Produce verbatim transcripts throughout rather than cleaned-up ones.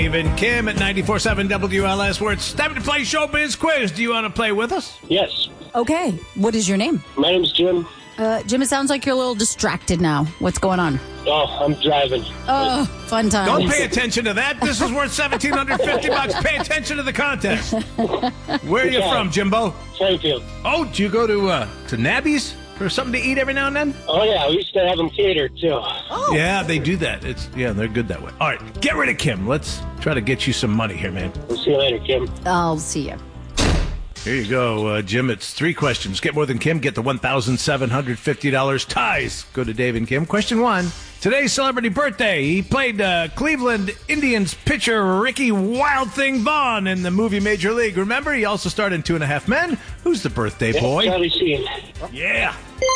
Dave and Kim at ninety-four point seven W L S, where it's time to play Showbiz Quiz. Do you want to play with us? Yes. Okay. What is your name? My name's Jim. Uh, Jim, it sounds like you're a little distracted now. What's going on? Oh, I'm driving. Oh, fun time. Don't pay attention to that. This is worth one thousand seven hundred fifty bucks. Pay attention to the contest. Where are you Yeah. from, Jimbo? Springfield. Oh, do you go to uh, to Nabby's for something to eat every now and then? Oh, yeah. We used to have them catered, too. Oh. Yeah, they do that. It's yeah, they're good that way. All right, get rid of Kim. Let's try to get you some money here, man. We'll see you later, Kim. I'll see you. Here you go, uh, Jim. It's three questions. Get more than Kim. Get the one thousand seven hundred fifty dollars. Ties go to Dave and Kim. Question one. Today's celebrity birthday. He played uh, Cleveland Indians pitcher Ricky Wild Thing Vaughn in the movie Major League. Remember, he also starred in Two and a Half Men. Who's the birthday boy? Charlie Sheen. Yeah.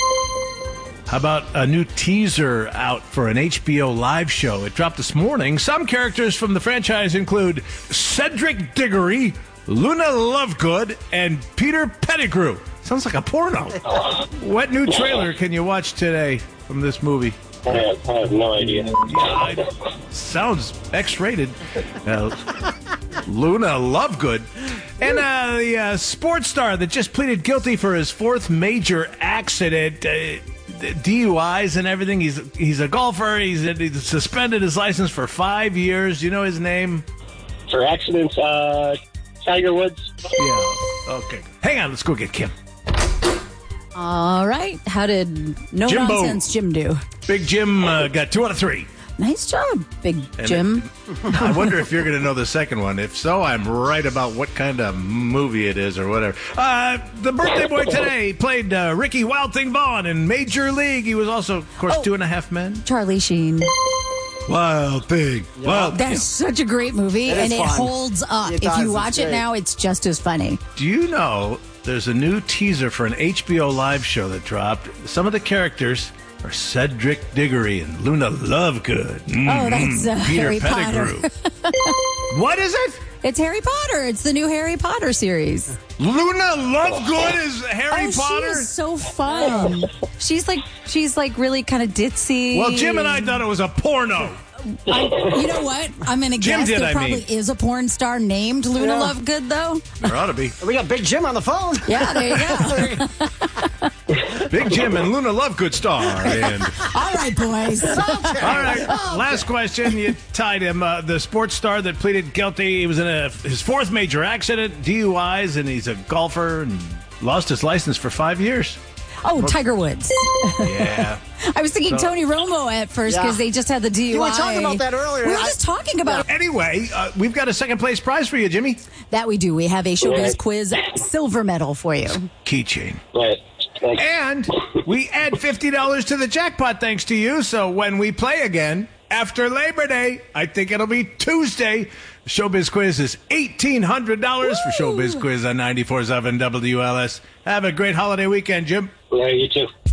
How about a new teaser out for an H B O live show? It dropped this morning. Some characters from the franchise include Cedric Diggory, Luna Lovegood, and Peter Pettigrew. Sounds like a porno. What new trailer can you watch today from this movie? I have, I have no idea. Yeah, I, sounds X-rated. Uh, Luna Lovegood. And uh, the uh, sports star that just pleaded guilty for his fourth major accident, uh, D U Is and everything. He's he's a golfer. He's, he's suspended his license for five years. You know his name? For accidents, uh, Tiger Woods. Yeah. Okay. Hang on. Let's go get Kim. All right. How did no Jimbo. nonsense Jim do? Big Jim uh, got two out of three. Nice job, Big And Jim. I wonder if you're going to know the second one. If so, I'm right about what kind of movie it is or whatever. Uh, the birthday boy today played uh, Ricky Wild Thing Vaughn in Major League. He was also, of course, Oh. Two and a Half Men. Charlie Sheen. Wild Thing. Wild. That's such a great movie, It and is it fun. holds up. It if does, you it's watch it great. now, it's just as funny. Do you know there's a new teaser for an H B O live show that dropped? Some of the characters are Cedric Diggory and Luna Lovegood. Oh, that's uh, Peter Harry Pettigrew. Potter. What is it? It's Harry Potter. It's the new Harry Potter series. Luna Lovegood is Harry oh, Potter? she is so fun. she's like she's like really kind of ditzy. Well, Jim and I thought it was a porno. I, you know what? I'm gonna Jim guess did, there I probably mean. is a porn star named Luna Yeah. Lovegood, though. There ought to be. We got Big Jim on the phone. Yeah, there you go. Big Jim and Luna Lovegood star. And All right, boys. all right, last question. You tied him. Uh, the sports star that pleaded guilty. He was in a, his fourth major accident, D U Is, and he's a golfer and lost his license for five years. Oh, Tiger Woods. Yeah. I was thinking Tony Romo at first because Yeah. they just had the D U I. You were talking about that earlier. We were I- just talking about it. Anyway, uh, we've got a second place prize for you, Jimmy. That we do. We have a Showbiz Yeah. Quiz silver medal for you. Keychain. Right. Thanks. And we add fifty dollars to the jackpot thanks to you. So when we play again after Labor Day, I think it'll be Tuesday, the Showbiz Quiz is eighteen hundred dollars for Showbiz Quiz on ninety-four point seven W L S. Have a great holiday weekend, Jim. Yeah, you too.